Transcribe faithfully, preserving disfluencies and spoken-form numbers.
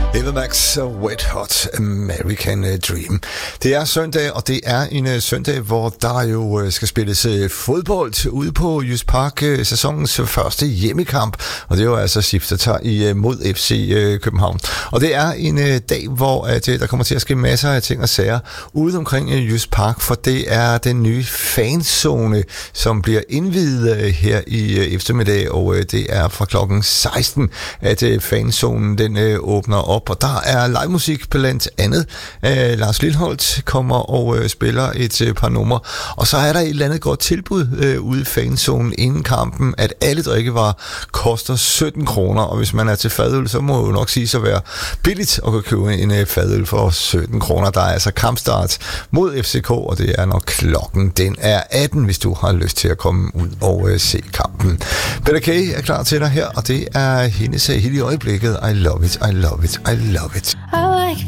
Eva Max og Wet Hot American Dream. Det er søndag, og det er en uh, søndag, hvor der jo uh, skal spilles uh, fodbold ude på Jysk Park, uh, sæsonens første hjemmekamp, og det er jo altså Skifter i uh, mod F C uh, København. Og det er en uh, dag, hvor uh, det, der kommer til at ske masser af ting og sager ude omkring uh, Jysk Park, for det er den nye fanzone, som bliver indviet uh, her i uh, eftermiddag, og uh, det er fra klokken seksten, at uh, fanzonen den uh, åbner op. Og der er live musik blandt andet. Uh, Lars Lilholt kommer og uh, spiller et uh, par numre. Og så er der et eller andet godt tilbud uh, ude i fanzonen inden kampen, at alle drikkevarer koster sytten kroner. Og hvis man er til fadøl, så må jo nok sige at være billigt at kunne købe en uh, fadøl for sytten kroner. Der er altså kampstart mod F C K, og det er nok klokken. Den er atten, hvis du har lyst til at komme ud og uh, se kampen. Bella K er klar til dig her, og det er hendes uh, hele i øjeblikket. I love it, I love it, I love it. I like